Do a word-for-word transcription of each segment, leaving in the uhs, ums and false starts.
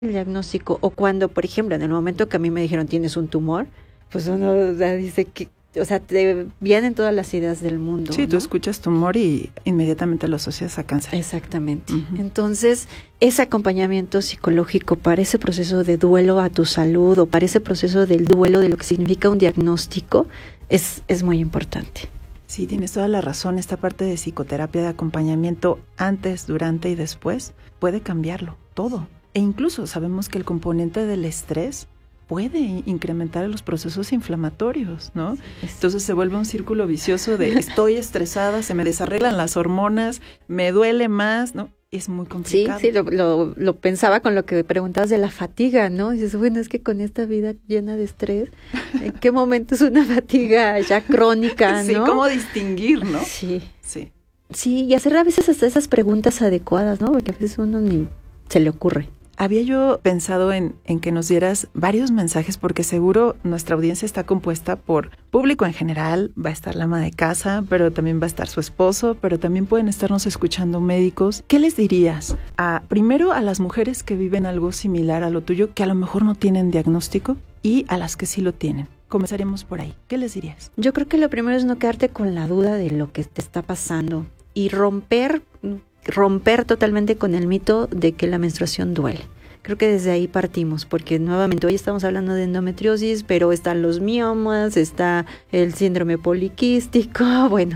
el diagnóstico, o cuando, por ejemplo, en el momento que a mí me dijeron tienes un tumor, pues uno, o sea, dice que, o sea, te vienen todas las ideas del mundo. Sí, ¿no? tú escuchas tumor y inmediatamente lo asocias a cáncer. Exactamente. Uh-huh. Entonces, ese acompañamiento psicológico para ese proceso de duelo a tu salud o para ese proceso del duelo de lo que significa un diagnóstico es, es muy importante. Sí, tienes toda la razón. Esta parte de psicoterapia, de acompañamiento antes, durante y después puede cambiarlo todo. E incluso sabemos que el componente del estrés puede incrementar los procesos inflamatorios, ¿no? Entonces se vuelve un círculo vicioso de estoy estresada, se me desarreglan las hormonas, me duele más, ¿no? Es muy complicado. Sí, sí, lo, lo, lo pensaba con lo que preguntabas de la fatiga, ¿no? Y dices, bueno, es que con esta vida llena de estrés, ¿en qué momento es una fatiga ya crónica, sí, no? ¿cómo distinguir, no? Sí. Sí. Sí, y hacer a veces hasta esas preguntas adecuadas, ¿no? Porque a veces uno ni se le ocurre. Había yo pensado en, en que nos dieras varios mensajes porque seguro nuestra audiencia está compuesta por público en general, va a estar la ama de casa, pero también va a estar su esposo, pero también pueden estarnos escuchando médicos. ¿Qué les dirías? A, primero a las mujeres que viven algo similar a lo tuyo, que a lo mejor no tienen diagnóstico, y a las que sí lo tienen. Comenzaremos por ahí. ¿Qué les dirías? Yo creo que lo primero es no quedarte con la duda de lo que te está pasando y romper... romper totalmente con el mito de que la menstruación duele. Creo que desde ahí partimos, porque nuevamente hoy estamos hablando de endometriosis, pero están los miomas, está el síndrome poliquístico, bueno,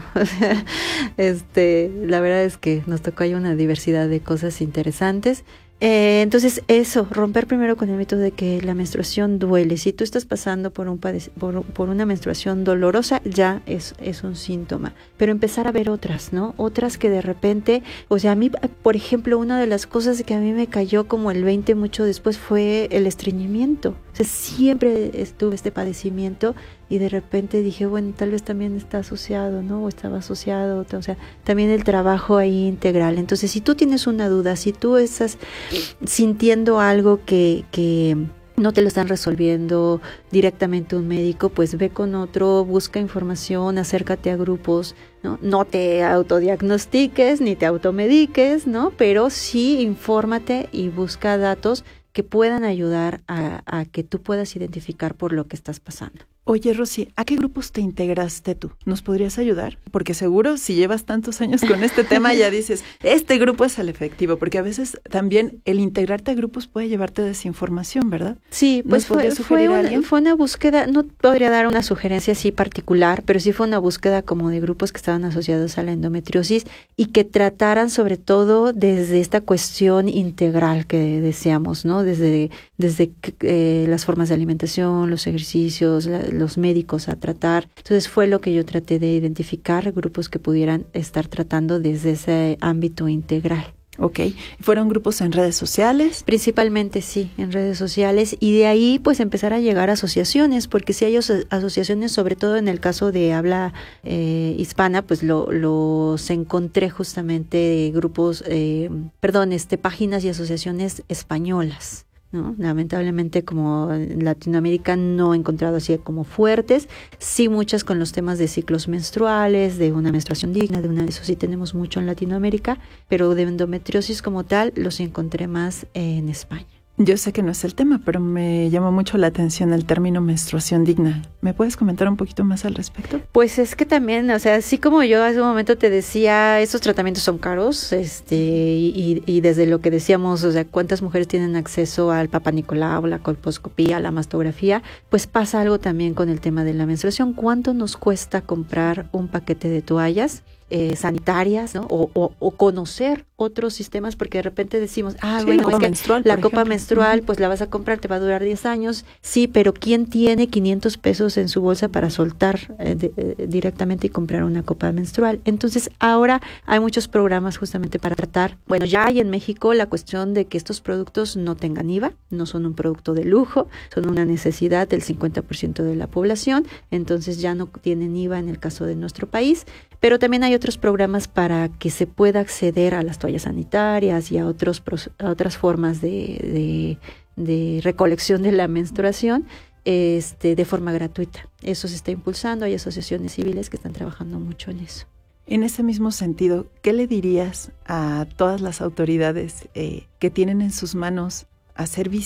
este, la verdad es que nos tocó ahí una diversidad de cosas interesantes. Eh, entonces eso, romper primero con el mito de que la menstruación duele. Si tú estás pasando por un padec- por, por una menstruación dolorosa, ya es, es un síntoma, pero empezar a ver otras, ¿no? Otras que de repente, o sea, a mí, por ejemplo, una de las cosas que a mí me cayó como el veinte mucho después fue el estreñimiento. O sea, siempre estuve este padecimiento y de repente dije, bueno, tal vez también está asociado, ¿no? O estaba asociado, o sea, también el trabajo ahí integral. Entonces, si tú tienes una duda, si tú estás sintiendo algo que, que no te lo están resolviendo directamente un médico, pues ve con otro, busca información, acércate a grupos, ¿no? No te autodiagnostiques ni te automediques, ¿no? Pero sí infórmate y busca datos que puedan ayudar a, a que tú puedas identificar por lo que estás pasando. Oye, Rosy, ¿a qué grupos te integraste tú? ¿Nos podrías ayudar? Porque seguro si llevas tantos años con este tema ya dices, este grupo es el efectivo, porque a veces también el integrarte a grupos puede llevarte desinformación, ¿verdad? Sí, pues fue, fue, un, fue una búsqueda, no podría dar una sugerencia así particular, pero sí fue una búsqueda como de grupos que estaban asociados a la endometriosis y que trataran sobre todo desde esta cuestión integral que deseamos, ¿no? Desde, desde eh, las formas de alimentación, los ejercicios, la, los médicos a tratar. Entonces fue lo que yo traté de identificar, grupos que pudieran estar tratando desde ese ámbito integral. Ok, ¿fueron grupos en redes sociales? Principalmente sí, en redes sociales, y de ahí pues empezar a llegar a asociaciones, porque si hay aso- asociaciones, sobre todo en el caso de habla eh, hispana, pues lo, los encontré justamente de grupos, eh, perdón, este, páginas y asociaciones españolas, ¿no? Lamentablemente como en Latinoamérica no he encontrado así como fuertes, sí muchas con los temas de ciclos menstruales, de una menstruación digna, de una, eso sí tenemos mucho en Latinoamérica, pero de endometriosis como tal los encontré más en España. Yo sé que no es el tema, pero me llamó mucho la atención el término menstruación digna. ¿Me puedes comentar un poquito más al respecto? Pues es que también, o sea, así como yo hace un momento te decía, estos tratamientos son caros, este, y, y desde lo que decíamos, o sea, cuántas mujeres tienen acceso al Papá Nicolau, la colposcopía, la mastografía, pues pasa algo también con el tema de la menstruación. ¿Cuánto nos cuesta comprar un paquete de toallas eh, sanitarias, ¿no? O, o, o conocer otros sistemas, porque de repente decimos, ah, sí, bueno, la es que menstrual, la copa ejemplo. menstrual, Uh-huh. pues la vas a comprar, te va a durar diez años, sí, pero ¿quién tiene quinientos pesos en su bolsa para soltar eh, de, eh, directamente y comprar una copa menstrual? Entonces, ahora hay muchos programas justamente para tratar, bueno, ya hay en México la cuestión de que estos productos no tengan I V A, no son un producto de lujo, son una necesidad del cincuenta por ciento de la población, entonces ya no tienen I V A en el caso de nuestro país, pero también hay otros programas para que se pueda acceder a las toallas sanitarias y a, otros, a otras formas de, de, de recolección de la menstruación este, de forma gratuita. Eso se está impulsando, hay asociaciones civiles que están trabajando mucho en eso. En ese mismo sentido, ¿qué le dirías a todas las autoridades eh, que tienen en sus manos hacer visible